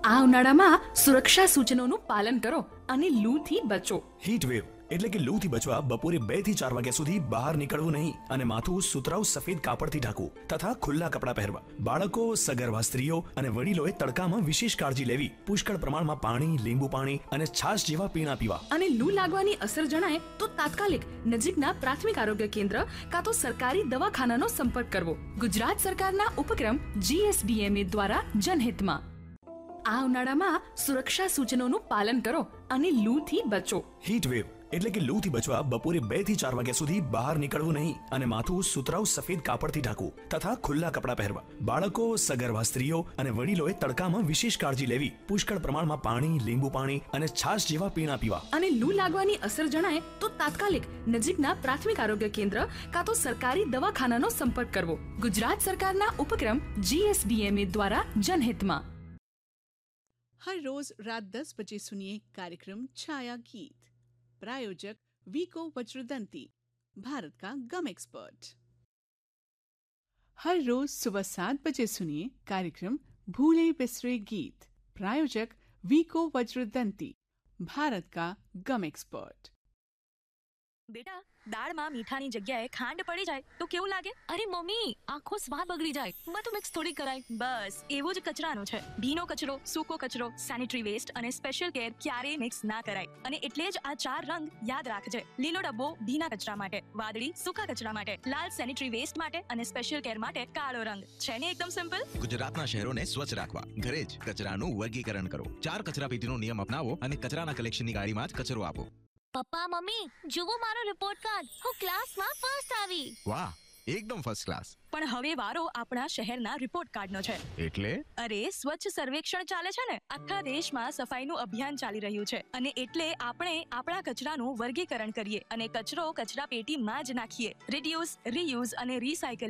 આ ઉનાળામાં સુરક્ષા સૂચનોનું પાલન કરો અને લૂથી બચો. હીટ વેવ એટલે કે લૂથી બચવા બપોરે 2 થી 4 વાગ્યા સુધી બહાર નીકળવું નહીં અને માથું સુતરાઉ સફેદ કાપડથી ઢાંકવું તથા ખુલ્લા કપડાં પહેરવા. બાળકો, સગર્ભા સ્ત્રીઓ અને વડીલોએ તડકામાં વિશેષ કાળજી લેવી. પુષ્કળ પ્રમાણમાં પાણી, લીંબુ પાણી અને છાશ જેવા પીણા પીવા. અને લૂ લાગવાની અસર જણાય તો તાત્કાલિક નજીકના પ્રાથમિક આરોગ્ય કેન્દ્ર કાં તો સરકારી દવાખાનાનો સંપર્ક કરવો. ગુજરાત સરકારના ઉપક્રમ GSDMA દ્વારા જનહિતમાં. આ ઉનાળામાં સુરક્ષા સૂચનોનું પાલન કરો અને લૂથી બચો. હીટ વેવ એટલે કે લૂથી બચવા બપોરે 2 થી 4 વાગ્યા સુધી બહાર નીકળવું નહીં અને માથું સુતરાઉ સફેદ કાપડથી ઢાંકવું તથા ખુલ્લા કપડાં પહેરવા. બાળકો, સગર્ભા સ્ત્રીઓ અને વડીલોએ તડકામાં વિશેષ કાળજી લેવી. પુષ્કળ પ્રમાણમાં પાણી, લીંબુ પાણી અને છાશ જેવા પીણા પીવા. અને લૂ લાગવાની અસર જણાય તો તાત્કાલિક નજીકના પ્રાથમિક આરોગ્ય કેન્દ્ર કાં તો સરકારી દવાખાનાનો સંપર્ક કરવો. ગુજરાત સરકારના ઉપક્રમ GSDMA દ્વારા જનહિતમાં. हर रोज रात 10 बजे सुनिए कार्यक्रम छाया गीत. प्रायोजक वीको वज्रदंती, भारत का गम एक्सपर्ट. हर रोज सुबह 7 बजे सुनिए कार्यक्रम भूले बिसरे गीत. प्रायोजक वीको वज्रदंती, भारत का गम एक्सपर्ट. બેટા, દાળમાં મીઠાની જગ્યાએ ખાંડ પડી જાય તો કેવું લાગે? અરે મમ્મી, આખો સ્વાદ બગડી જાય. બધું મિક્સ થોડી કરાય. બસ એવું જ કચરાનું છે. ભીનો કચરો, સૂકો કચરો, સેનિટરી વેસ્ટ અને સ્પેશિયલ કેર ક્યારેય મિક્સ ના કરાય. અને એટલે જ આ 4 રંગ યાદ રાખજે. લીલો ડબ્બો ભીના કચરા માટે, વાદળી સૂકા કચરા માટે, લાલ સેનિટરી વેસ્ટ માટે અને સ્પેશિયલ કેર માટે કાળો રંગ. છે ને એકદમ સિમ્પલ? ગુજરાતના શહેરોને સ્વચ્છ રાખવા ઘરે જ કચરાનું વર્ગીકરણ કરો. 4 કચરાપેટીનો નિયમ અપનાવો અને કચરાના કલેક્શનની ગાડીમાં જ કચરો આપો. પપ્પા, મમ્મી, જુઓ મારો રિપોર્ટ કાર્ડ. હું ક્લાસમાં ફર્સ્ટ આવી. વાહ, એકદમ ફર્સ્ટ ક્લાસ. પણ હવે વારો આપણા શહેરના રિપોર્ટ કાર્ડનો છે. એટલે અરે, સ્વચ્છ સર્વેક્ષણ ચાલે છે ને. આખા દેશમાં સફાઈનું અભિયાન ચાલી રહ્યું છે અને એટલે આપણે આપણા કચરાનું વર્ગીકરણ કરીએ અને કચરો કચરા પેટીમાં જ નાખીએ. રિડ્યુસ, રીયુઝ અને રીસાયકલ